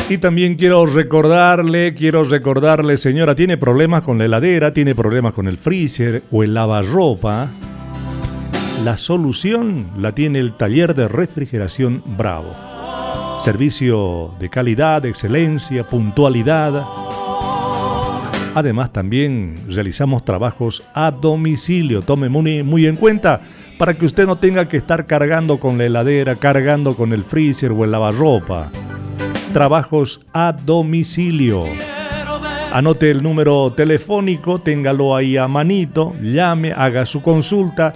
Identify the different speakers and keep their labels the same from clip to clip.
Speaker 1: Y también quiero recordarle, señora, tiene problemas con la heladera, tiene problemas con el freezer o el lavarropa. La solución la tiene el taller de refrigeración Bravo. Servicio de calidad, excelencia, puntualidad. Además, también realizamos trabajos a domicilio. Tome muy en cuenta para que usted no tenga que estar cargando con la heladera, cargando con el freezer o el lavarropa. Trabajos a domicilio. Anote el número telefónico, téngalo ahí a manito, llame, haga su consulta,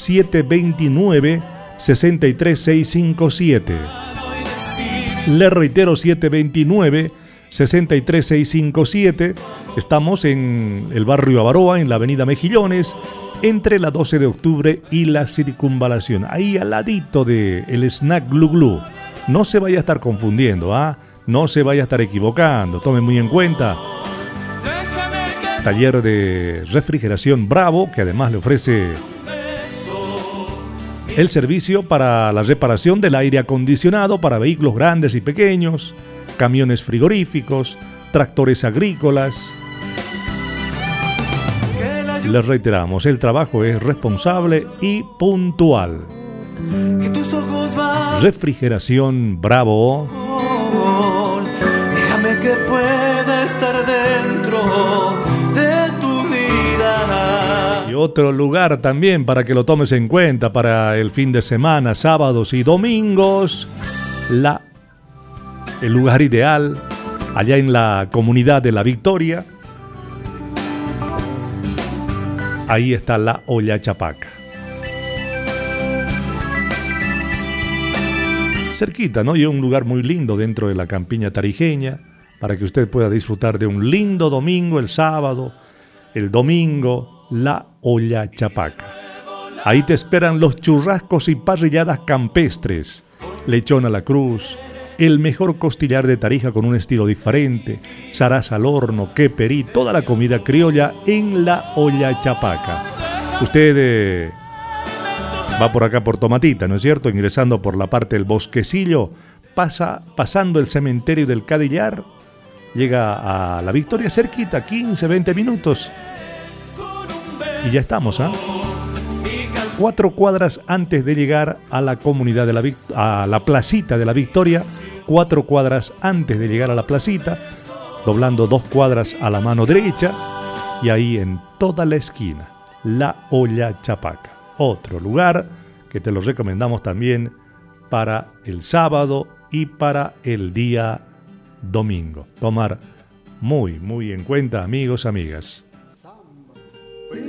Speaker 1: 729-63657. Le reitero, 729-63657. Estamos en el barrio Avaroa, en la avenida Mejillones, entre la 12 de octubre y la Circunvalación, ahí al ladito del Snack Glu Glu. No se vaya a estar confundiendo, no se vaya a estar equivocando, tome muy en cuenta. Taller de refrigeración Bravo, que además le ofrece el servicio para la reparación del aire acondicionado para vehículos grandes y pequeños, camiones frigoríficos, tractores agrícolas. Les reiteramos, el trabajo es responsable y puntual. Refrigeración Bravo.
Speaker 2: Déjame que pueda estar dentro de tu vida.
Speaker 1: Y otro lugar también para que lo tomes en cuenta para el fin de semana, sábados y domingos. El lugar ideal, allá en la comunidad de La Victoria. Ahí está la Olla Chapaca. Cerquita, ¿no? Y un lugar muy lindo dentro de la campiña tarijeña para que usted pueda disfrutar de un lindo domingo el sábado, el domingo, la Olla Chapaca. Ahí te esperan los churrascos y parrilladas campestres, lechón a la cruz, el mejor costillar de Tarija con un estilo diferente, zaraza al horno, queperí, toda la comida criolla en la Olla Chapaca. Usted va por acá por Tomatita, ¿no es cierto? Ingresando por la parte del Bosquecillo, pasando el cementerio del Cadillar, llega a La Victoria cerquita, 15, 20 minutos. Y ya estamos, 4 cuadras antes de llegar a la comunidad de a la placita de La Victoria, 4 cuadras antes de llegar a la placita, doblando 2 cuadras a la mano derecha, y ahí en toda la esquina, la Olla Chapaca. Otro lugar que te lo recomendamos también para el sábado y para el día domingo. Tomar muy en cuenta, amigos, amigas.